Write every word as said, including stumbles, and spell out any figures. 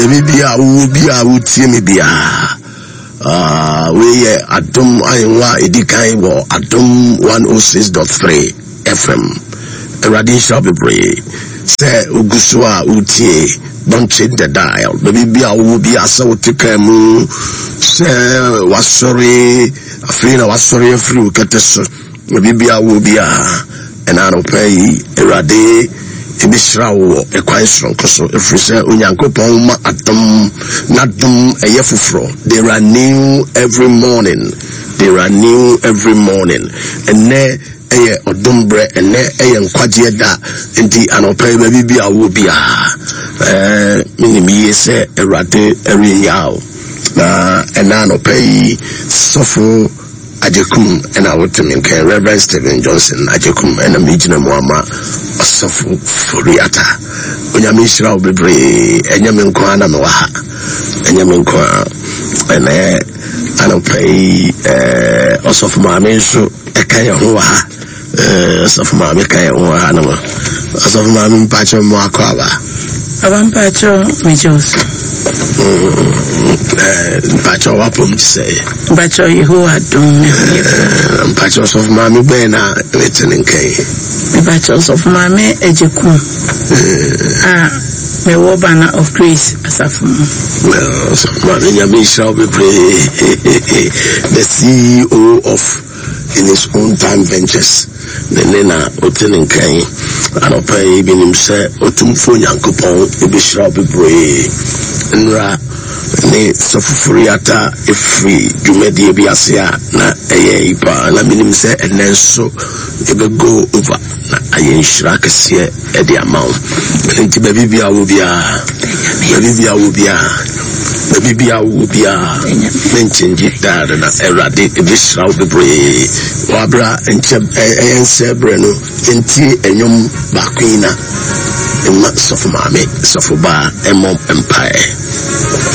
Maybe I will be I would see me be ah we Adom Aywa Edikai wo Adom one oh six point three F M. Eradi shall be brave. Say Ugusua Utie. Don't change the dial. Maybe I will be a so to come. Say was sorry. I feel I was sorry through Catesso. Maybe I will be a and I don't pay Eradi. Ibishra wo ekwan sonko so efrise onyankopon ma atom nadom eyefufro. They are new every morning. They are new every morning. And ne eye odombre ene eye nkwaje da enti anopai ba bibia wo bia eh minimi yese erade eriyaw na ena anopai sofo Ajekum and I would mean Reverend Stephen Johnson Ajekum and a Mijina Muama Osofu Furiata Unyamishra will be brave and Yaminkwana Noaha and Yaminkwa and I don't pay uh Osofu Mamisu Ekaya Hoa Osofu Mamika Hoa Osofu Mamin Pacho Muakava Abampacho Mijos Pacho Wapum to say Pacho Yehoah Dum Pachos of Mammy Bena written in K. Pachos of Mammy Ejekum. Ah, me wobana of grace asafum. Well, so Mammy Yami shall be the C E O of in his own time ventures. The Nena Oten in K. And I'll pay even himself Otumfo Yankupon, Ibi shall be brave. Nra. Ne Sofuriata free Jumedi Biasia na eye ipa na minim se enenso ebe go over na ayen shirakasie e di amount enti baby bia wo bia baby bia wo bia baby bia wo bia mentinji dad na erade ebe shira wo bebre wabra enche eyen sebre no enti enyom bakwina emma sofu mame sofu ba emom empire